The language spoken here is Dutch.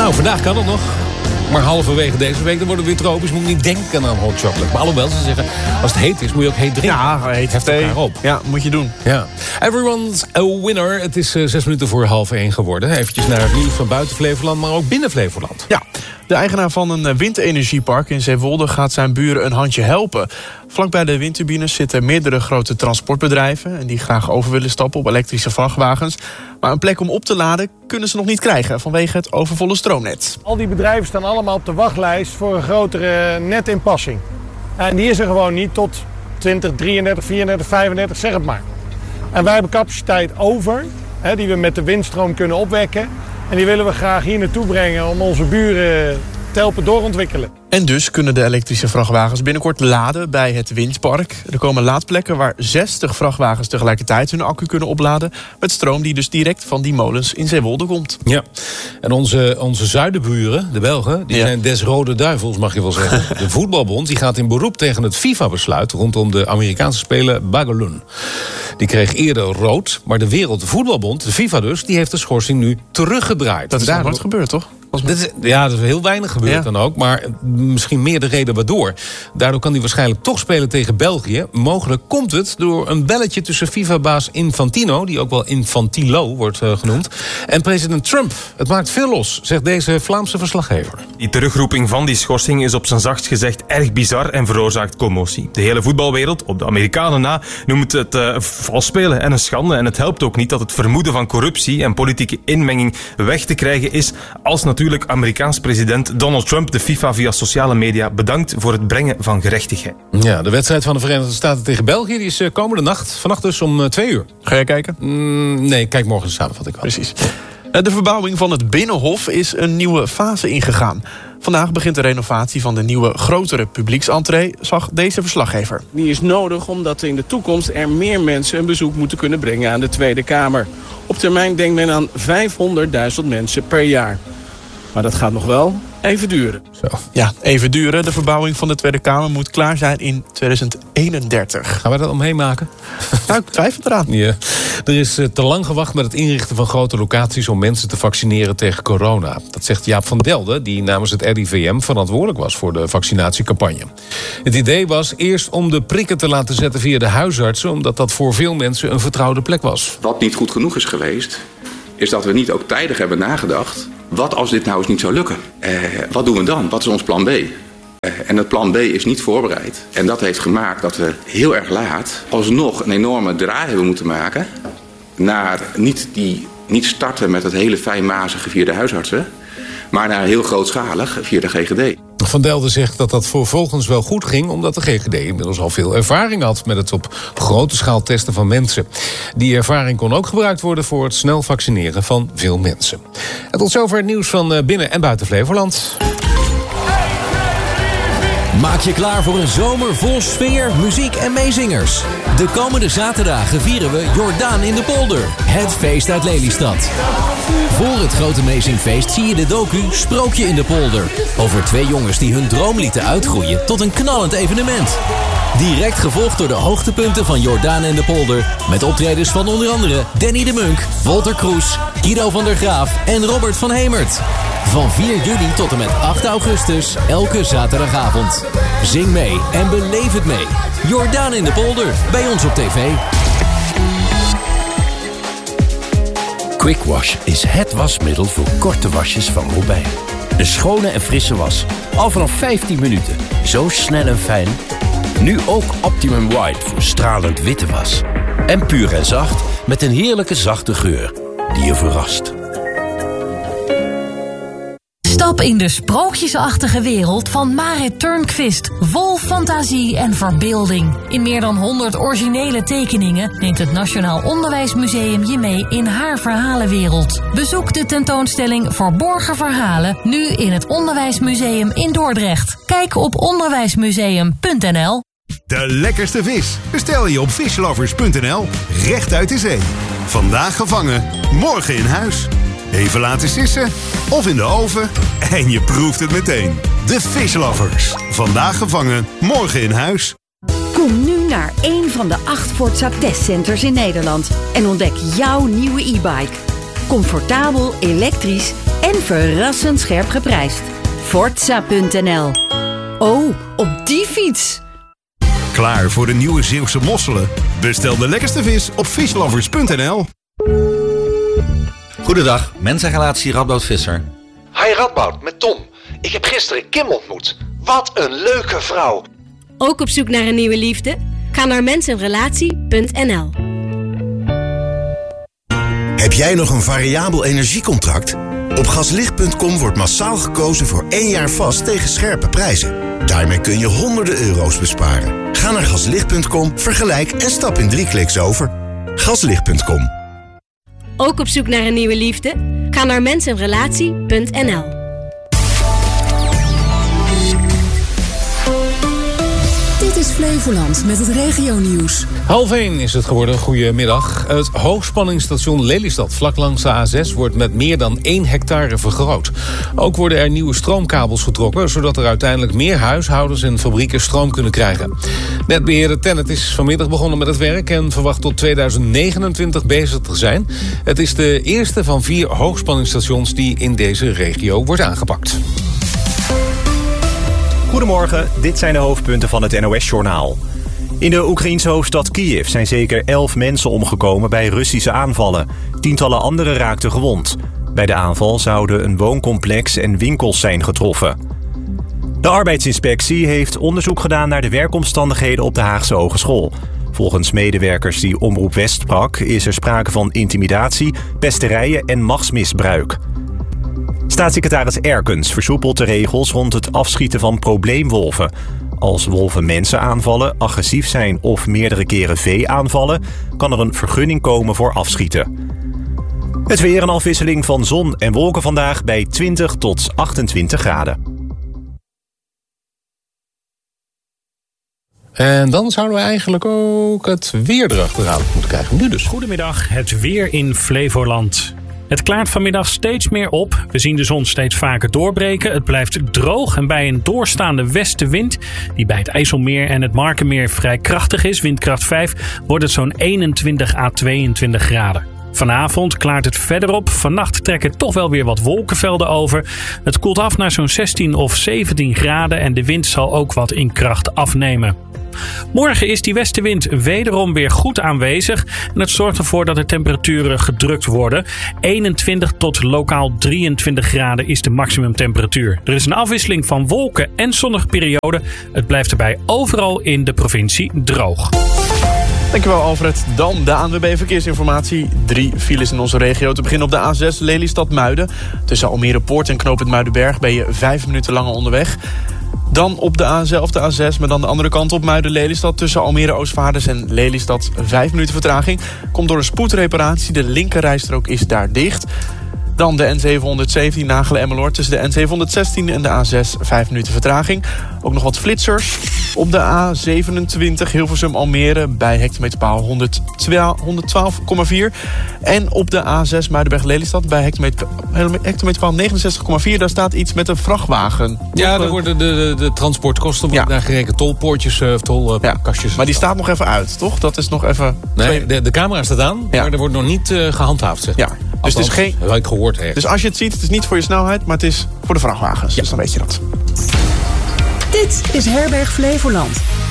Nou, vandaag kan het nog. Maar halverwege deze week dan wordt het weer tropisch. Moet je niet denken aan hot chocolate. Maar alhoewel ze zeggen, als het heet is, moet je ook heet drinken. Ja, heet heft elkaar op. Ja, moet je doen. Ja. Everyone's a winner. Het is 6 minuten voor 12:30 geworden. Eventjes naar het nieuws van buiten Flevoland, maar ook binnen Flevoland. Ja, de eigenaar van een windenergiepark in Zeewolde gaat zijn buren een handje helpen. Vlakbij de windturbines zitten meerdere grote transportbedrijven en die graag over willen stappen op elektrische vrachtwagens. Maar een plek om op te laden kunnen ze nog niet krijgen vanwege het overvolle stroomnet. Al die bedrijven staan allemaal op de wachtlijst voor een grotere netinpassing. En die is er gewoon niet tot 2033, 34, 35, zeg het maar. En wij hebben capaciteit over, die we met de windstroom kunnen opwekken. En die willen we graag hier naartoe brengen om onze buren te helpen doorontwikkelen. En dus kunnen de elektrische vrachtwagens binnenkort laden bij het windpark. Er komen laadplekken waar 60 vrachtwagens tegelijkertijd hun accu kunnen opladen, met stroom die dus direct van die molens in Zeewolde komt. Ja, en onze zuidenburen, de Belgen, die zijn des rode duivels, mag je wel zeggen. De voetbalbond die gaat in beroep tegen het FIFA-besluit rondom de Amerikaanse speler Bagalun. Die kreeg eerder rood, maar de Wereldvoetbalbond, de FIFA dus, die heeft de schorsing nu teruggedraaid. Dat is nog nooit gebeurd, toch? Dat is heel weinig gebeurd dan ook, maar misschien meer de reden waardoor. Daardoor kan hij waarschijnlijk toch spelen tegen België. Mogelijk komt het door een belletje tussen FIFA-baas Infantino, die ook wel Infantilo wordt genoemd, en president Trump. Het maakt veel los, zegt deze Vlaamse verslaggever. Die terugroeping van die schorsing is op zijn zachtst gezegd erg bizar en veroorzaakt commotie. De hele voetbalwereld, op de Amerikanen na, noemt het vals spelen en een schande. En het helpt ook niet dat het vermoeden van corruptie en politieke inmenging weg te krijgen is, als natuurlijk Amerikaans president Donald Trump de FIFA via sociale media bedankt voor het brengen van gerechtigheid. Ja, de wedstrijd van de Verenigde Staten tegen België die is komende nacht. Vannacht dus om 2:00. Ga jij kijken? Nee, kijk morgen de samenvatting wel. Precies. De verbouwing van het Binnenhof is een nieuwe fase ingegaan. Vandaag begint de renovatie van de nieuwe, grotere publieksentree, zag deze verslaggever. Die is nodig omdat in de toekomst er meer mensen een bezoek moeten kunnen brengen aan de Tweede Kamer. Op termijn denkt men aan 500.000 mensen per jaar. Maar dat gaat nog wel even duren. Zo. Ja, even duren. De verbouwing van de Tweede Kamer moet klaar zijn in 2031. Gaan wij dat omheen maken? Nou, ik twijfel eraan. Ja. Er is te lang gewacht met het inrichten van grote locaties om mensen te vaccineren tegen corona. Dat zegt Jaap van Delden, die namens het RIVM verantwoordelijk was voor de vaccinatiecampagne. Het idee was eerst om de prikken te laten zetten via de huisartsen, omdat dat voor veel mensen een vertrouwde plek was. Wat niet goed genoeg is geweest, is dat we niet ook tijdig hebben nagedacht, wat als dit nou eens niet zou lukken? Wat doen we dan? Wat is ons plan B? En het plan B is niet voorbereid. En dat heeft gemaakt dat we heel erg laat alsnog een enorme draai hebben moeten maken naar niet starten met het hele fijnmazige via de huisartsen, maar naar heel grootschalig via de GGD. Van Delden zegt dat dat vervolgens wel goed ging, omdat de GGD inmiddels al veel ervaring had met het op grote schaal testen van mensen. Die ervaring kon ook gebruikt worden voor het snel vaccineren van veel mensen. En tot zover het nieuws van binnen en buiten Flevoland. Maak je klaar voor een zomer vol sfeer, muziek en meezingers. De komende zaterdagen vieren we Jordaan in de Polder. Het feest uit Lelystad. Voor het grote meezingfeest zie je de docu Sprookje in de Polder. Over 2 jongens die hun droom lieten uitgroeien tot een knallend evenement. Direct gevolgd door de hoogtepunten van Jordaan en de Polder. Met optredens van onder andere Danny de Munk, Walter Kroes, Guido van der Graaf en Robert van Hemert. Van 4 juli tot en met 8 augustus, elke zaterdagavond. Zing mee en beleef het mee. Jordaan in de Polder, bij ons op tv. Quick Wash is het wasmiddel voor korte wasjes van Robijn. Een schone en frisse was. Al vanaf 15 minuten. Zo snel en fijn. Nu ook Optimum White voor stralend witte was. En puur en zacht met een heerlijke zachte geur die je verrast. Stap in de sprookjesachtige wereld van Marit Turnquist. Vol fantasie en verbeelding. In meer dan 100 originele tekeningen neemt het Nationaal Onderwijsmuseum je mee in haar verhalenwereld. Bezoek de tentoonstelling Verborgen Verhalen nu in het Onderwijsmuseum in Dordrecht. Kijk op onderwijsmuseum.nl. De lekkerste vis bestel je op fishlovers.nl, recht uit de zee. Vandaag gevangen, morgen in huis. Even laten sissen of in de oven en je proeft het meteen. De Fishlovers. Vandaag gevangen, morgen in huis. Kom nu naar een van de 8 Forza testcenters in Nederland en ontdek jouw nieuwe e-bike. Comfortabel, elektrisch en verrassend scherp geprijsd. Forza.nl. Oh, op die fiets! Klaar voor de nieuwe Zeeuwse mosselen? Bestel de lekkerste vis op fishlovers.nl. Goedendag, mensenrelatie Radboud Visser. Hi Radboud, met Tom. Ik heb gisteren Kim ontmoet. Wat een leuke vrouw. Ook op zoek naar een nieuwe liefde? Ga naar mensenrelatie.nl. Heb jij nog een variabel energiecontract? Op gaslicht.com wordt massaal gekozen voor 1 jaar vast tegen scherpe prijzen. Daarmee kun je honderden euro's besparen. Ga naar gaslicht.com, vergelijk en stap in 3 kliks over. Gaslicht.com. Ook op zoek naar een nieuwe liefde? Ga naar mensenrelatie.nl. Dit is Flevoland met het regionieuws. 12:30 is het geworden. Goedemiddag. Het hoogspanningsstation Lelystad vlak langs de A6 wordt met meer dan 1 hectare vergroot. Ook worden er nieuwe stroomkabels getrokken, zodat er uiteindelijk meer huishoudens en fabrieken stroom kunnen krijgen. Netbeheerder TenneT is vanmiddag begonnen met het werk en verwacht tot 2029 bezig te zijn. Het is de eerste van 4 hoogspanningsstations die in deze regio wordt aangepakt. Goedemorgen, dit zijn de hoofdpunten van het NOS-journaal. In de Oekraïense hoofdstad Kiev zijn zeker 11 mensen omgekomen bij Russische aanvallen. Tientallen anderen raakten gewond. Bij de aanval zouden een wooncomplex en winkels zijn getroffen. De arbeidsinspectie heeft onderzoek gedaan naar de werkomstandigheden op de Haagse Hogeschool. Volgens medewerkers die Omroep West sprak is er sprake van intimidatie, pesterijen en machtsmisbruik. Staatssecretaris Erkens versoepelt de regels rond het afschieten van probleemwolven. Als wolven mensen aanvallen, agressief zijn of meerdere keren vee aanvallen, kan er een vergunning komen voor afschieten. Het weer een afwisseling van zon en wolken vandaag bij 20 tot 28 graden. En dan zouden we eigenlijk ook het weer erachteraan moeten krijgen. Nu dus. Goedemiddag, het weer in Flevoland. Het klaart vanmiddag steeds meer op. We zien de zon steeds vaker doorbreken. Het blijft droog en bij een doorstaande westenwind, die bij het IJsselmeer en het Markenmeer vrij krachtig is, windkracht 5, wordt het zo'n 21 à 22 graden. Vanavond klaart het verder op. Vannacht trekken toch wel weer wat wolkenvelden over. Het koelt af naar zo'n 16 of 17 graden en de wind zal ook wat in kracht afnemen. Morgen is die westenwind wederom weer goed aanwezig en het zorgt ervoor dat de temperaturen gedrukt worden. 21 tot lokaal 23 graden is de maximumtemperatuur. Er is een afwisseling van wolken en zonnige perioden. Het blijft erbij overal in de provincie droog. Dankjewel Alfred. Dan de ANWB Verkeersinformatie. 3 files in onze regio. Te beginnen op de A6 Lelystad-Muiden. Tussen Almere Poort en knooppunt Muidenberg ben je 5 minuten langer onderweg. Dan op de A6, maar dan de andere kant op Muiden-Lelystad. Tussen Almere Oostvaarders en Lelystad 5 minuten vertraging. Komt door een spoedreparatie. De linkerrijstrook is daar dicht. Dan de N717 Nagelen-Emmeloord tussen de N716 en de A6 5 minuten vertraging. Ook nog wat flitsers. Op de A27 Hilversum-Almere bij hectometerpaal 112,4. En op de A6 Muidenberg-Lelystad bij hectometerpaal 69,4. Daar staat iets met een vrachtwagen. Ja, daar worden de transportkosten worden daar gerekend. Tolpoortjes, tolkastjes. Ja, maar die staat nog even uit, toch? Dat is nog even... Nee, de camera staat aan, maar er wordt nog niet gehandhaafd. Zeg. Ja, dus het is geen... Dat heb ik gehoord. Dus als je het ziet, het is niet voor je snelheid, maar het is voor de vrachtwagens. Ja. Dus dan weet je dat. Dit is Herberg Flevoland.